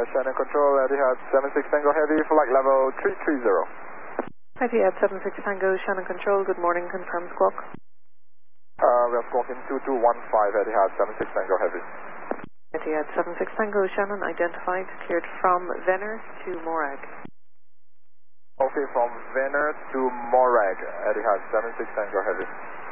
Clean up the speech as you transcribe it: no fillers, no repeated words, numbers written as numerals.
Shannon Control, Etihad 76 Tango Heavy, flight level 330. Etihad 76 Tango, Shannon Control, good morning, confirm squawk. We are squawking 2215, Etihad 76 Tango Heavy. Etihad 76 Tango, Shannon, identified, cleared from Venner to Morag. Okay, from Venner to Morag, Etihad 76 Tango Heavy.